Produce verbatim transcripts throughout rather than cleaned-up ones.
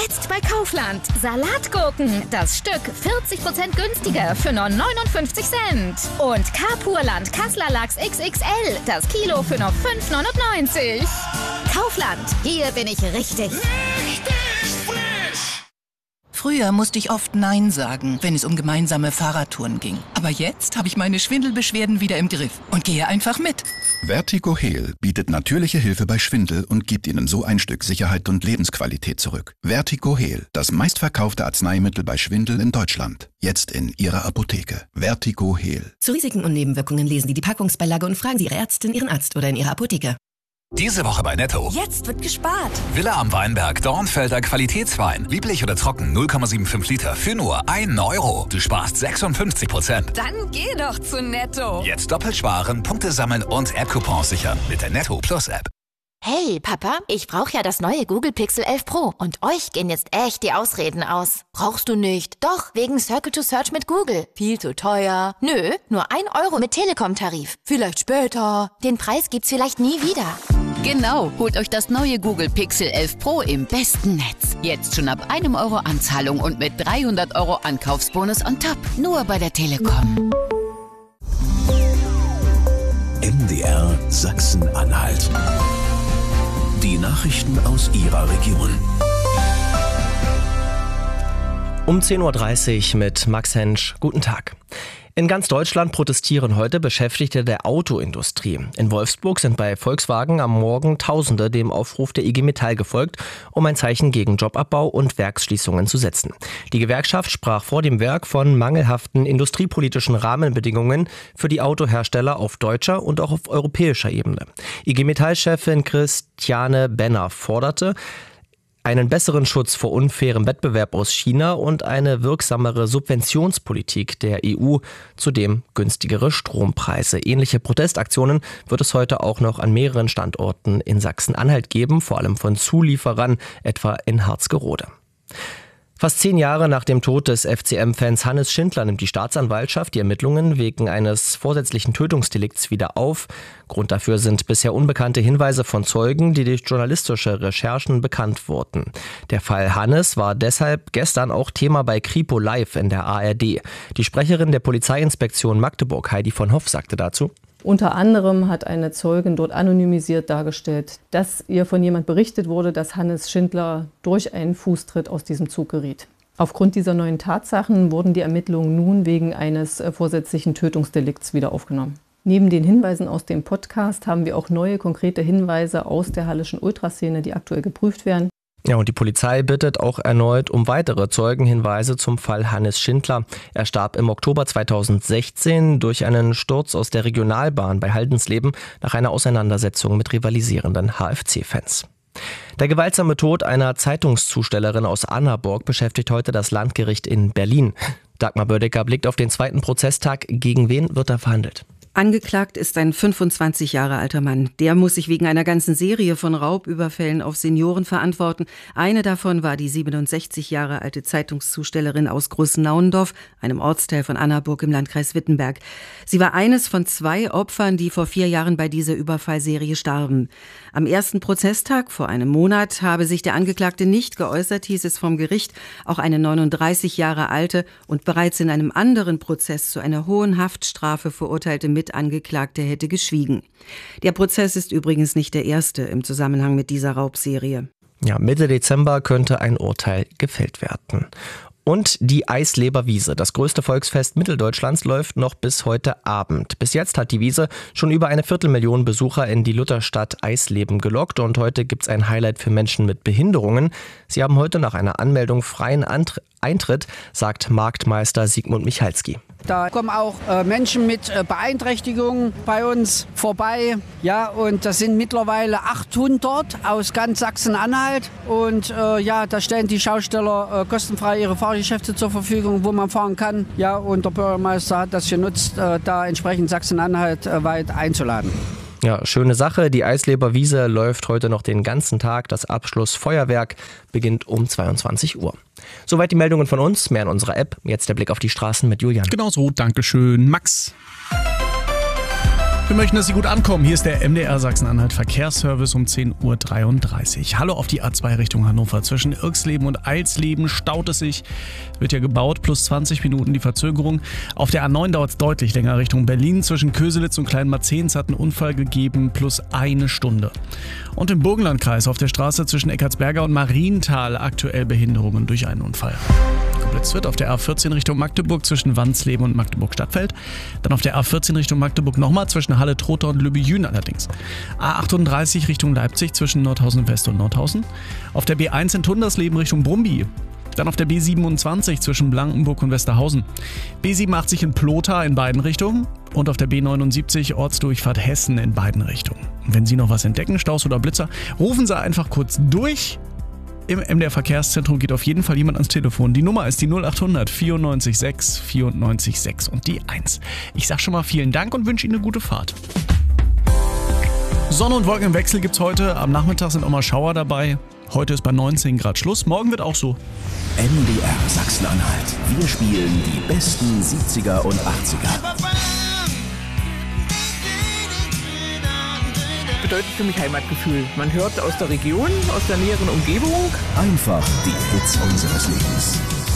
Jetzt bei Kaufland. Salatgurken. Das Stück vierzig Prozent günstiger für nur neunundfünfzig Cent. Und Carpurland Kassler Lachs X X L. Das Kilo für nur fünf neunundneunzig. Kaufland. Hier bin ich richtig. Richtig frisch! Früher musste ich oft Nein sagen, wenn es um gemeinsame Fahrradtouren ging. Aber jetzt habe ich meine Schwindelbeschwerden wieder im Griff und gehe einfach mit. Vertigo-Heal bietet natürliche Hilfe bei Schwindel und gibt Ihnen so ein Stück Sicherheit und Lebensqualität zurück. Vertigo-Heal, das meistverkaufte Arzneimittel bei Schwindel in Deutschland. Jetzt in Ihrer Apotheke. Vertigo-Heal. Zu Risiken und Nebenwirkungen lesen Sie die Packungsbeilage und fragen Sie Ihre Ärztin, Ihren Arzt oder in Ihrer Apotheke. Diese Woche bei Netto. Jetzt wird gespart. Villa am Weinberg, Dornfelder Qualitätswein. Lieblich oder trocken, null Komma fünfundsiebzig Liter für nur einen Euro. Du sparst sechsundfünfzig Prozent. Dann geh doch zu Netto. Jetzt doppelt sparen, Punkte sammeln und App-Coupons sichern mit der Netto Plus App. Hey, Papa, ich brauche ja das neue Google Pixel elf Pro. Und euch gehen jetzt echt die Ausreden aus. Brauchst du nicht? Doch, wegen Circle to Search mit Google. Viel zu teuer. Nö, nur ein Euro mit Telekom-Tarif. Vielleicht später. Den Preis gibt's vielleicht nie wieder. Genau, holt euch das neue Google Pixel elf Pro im besten Netz. Jetzt schon ab einem Euro Anzahlung und mit dreihundert Euro Ankaufsbonus on top. Nur bei der Telekom. M D R Sachsen-Anhalt. Die Nachrichten aus Ihrer Region. Um zehn Uhr dreißig mit Max Hensch. Guten Tag. In ganz Deutschland protestieren heute Beschäftigte der Autoindustrie. In Wolfsburg sind bei Volkswagen am Morgen Tausende dem Aufruf der I G Metall gefolgt, um ein Zeichen gegen Jobabbau und Werksschließungen zu setzen. Die Gewerkschaft sprach vor dem Werk von mangelhaften industriepolitischen Rahmenbedingungen für die Autohersteller auf deutscher und auch auf europäischer Ebene. I G Metall-Chefin Christiane Benner forderte einen besseren Schutz vor unfairem Wettbewerb aus China und eine wirksamere Subventionspolitik der E U, zudem günstigere Strompreise. Ähnliche Protestaktionen wird es heute auch noch an mehreren Standorten in Sachsen-Anhalt geben, vor allem von Zulieferern, etwa in Harzgerode. Fast zehn Jahre nach dem Tod des F C M-Fans Hannes Schindler nimmt die Staatsanwaltschaft die Ermittlungen wegen eines vorsätzlichen Tötungsdelikts wieder auf. Grund dafür sind bisher unbekannte Hinweise von Zeugen, die durch journalistische Recherchen bekannt wurden. Der Fall Hannes war deshalb gestern auch Thema bei Kripo Live in der A R D. Die Sprecherin der Polizeiinspektion Magdeburg, Heidi von Hoff, sagte dazu: Unter anderem hat eine Zeugin dort anonymisiert dargestellt, dass ihr von jemand berichtet wurde, dass Hannes Schindler durch einen Fußtritt aus diesem Zug geriet. Aufgrund dieser neuen Tatsachen wurden die Ermittlungen nun wegen eines vorsätzlichen Tötungsdelikts wieder aufgenommen. Neben den Hinweisen aus dem Podcast haben wir auch neue konkrete Hinweise aus der halleschen Ultraszene, die aktuell geprüft werden. Ja, und die Polizei bittet auch erneut um weitere Zeugenhinweise zum Fall Hannes Schindler. Er starb im Oktober zweitausendsechzehn durch einen Sturz aus der Regionalbahn bei Haldensleben nach einer Auseinandersetzung mit rivalisierenden H F C-Fans. Der gewaltsame Tod einer Zeitungszustellerin aus Annaburg beschäftigt heute das Landgericht in Berlin. Dagmar Bödecker blickt auf den zweiten Prozesstag. Gegen wen wird da verhandelt? Angeklagt ist ein fünfundzwanzig Jahre alter Mann. Der muss sich wegen einer ganzen Serie von Raubüberfällen auf Senioren verantworten. Eine davon war die siebenundsechzig Jahre alte Zeitungszustellerin aus Großnauendorf, einem Ortsteil von Annaburg im Landkreis Wittenberg. Sie war eines von zwei Opfern, die vor vier Jahren bei dieser Überfallserie starben. Am ersten Prozesstag vor einem Monat habe sich der Angeklagte nicht geäußert, hieß es vom Gericht. Auch eine neununddreißig Jahre alte und bereits in einem anderen Prozess zu einer hohen Haftstrafe verurteilte Mitangeklagte hätte geschwiegen. Der Prozess ist übrigens nicht der erste im Zusammenhang mit dieser Raubserie. Ja, Mitte Dezember könnte ein Urteil gefällt werden. Und die Eisleber-Wiese, das größte Volksfest Mitteldeutschlands, läuft noch bis heute Abend. Bis jetzt hat die Wiese schon über eine Viertelmillion Besucher in die Lutherstadt Eisleben gelockt und heute gibt's ein Highlight für Menschen mit Behinderungen. Sie haben heute nach einer Anmeldung freien Eintritt, sagt Marktmeister Sigmund Michalski. Da kommen auch äh, Menschen mit äh, Beeinträchtigungen bei uns vorbei. Ja, und das sind mittlerweile achthundert aus ganz Sachsen-Anhalt. Und äh, ja, da stellen die Schausteller äh, kostenfrei ihre Fahrgeschäfte zur Verfügung, wo man fahren kann. Ja, und der Bürgermeister hat das genutzt, äh, da entsprechend Sachsen-Anhalt äh, weit einzuladen. Ja, schöne Sache. Die Eisleber-Wiese läuft heute noch den ganzen Tag. Das Abschlussfeuerwerk beginnt um zweiundzwanzig Uhr. Soweit die Meldungen von uns. Mehr in unserer App. Jetzt der Blick auf die Straßen mit Julian. Genau so. Dankeschön, Max. Wir möchten, dass Sie gut ankommen. Hier ist der M D R Sachsen-Anhalt Verkehrsservice um zehn Uhr dreiunddreißig. Hallo auf die A zwei Richtung Hannover. Zwischen Irxleben und Eilsleben staut es sich. Wird ja gebaut, plus zwanzig Minuten die Verzögerung. Auf der A neun dauert es deutlich länger Richtung Berlin. Zwischen Köselitz und Kleinmarzehns hat einen Unfall gegeben, plus eine Stunde. Und im Burgenlandkreis auf der Straße zwischen Eckartsberger und Marienthal aktuell Behinderungen durch einen Unfall. Geblitzt wird auf der A vierzehn Richtung Magdeburg zwischen Wandsleben und Magdeburg-Stadtfeld. Dann auf der A vierzehn Richtung Magdeburg nochmal zwischen Halle-Trotha und Lübbejün allerdings. A achtunddreißig Richtung Leipzig zwischen Nordhausen West und Nordhausen. Auf der B eins in Tundersleben Richtung Brumby. Dann auf der B siebenundzwanzig zwischen Blankenburg und Westerhausen. B siebenundachtzig in Plotha in beiden Richtungen. Und auf der B neunundsiebzig Ortsdurchfahrt Hessen in beiden Richtungen. Und wenn Sie noch was entdecken, Staus oder Blitzer, rufen Sie einfach kurz durch. Im M D R Verkehrszentrum geht auf jeden Fall jemand ans Telefon. Die Nummer ist die null achthundert vierundneunzig sechs vierundneunzig sechs und die eins. Ich sag schon mal vielen Dank und wünsche Ihnen eine gute Fahrt. Sonne und Wolken im Wechsel gibt's heute. Am Nachmittag sind auch mal Schauer dabei. Heute ist bei neunzehn Grad Schluss. Morgen wird auch so. M D R Sachsen-Anhalt. Wir spielen die besten siebziger und achtziger. Bedeutet für mich Heimatgefühl. Man hört aus der Region, aus der näheren Umgebung. Einfach die Hits unseres Lebens.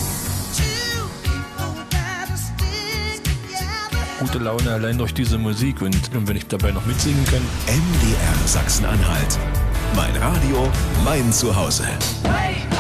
Gute Laune allein durch diese Musik und, und wenn ich dabei noch mitsingen kann. M D R Sachsen-Anhalt. Mein Radio, mein Zuhause. Hey!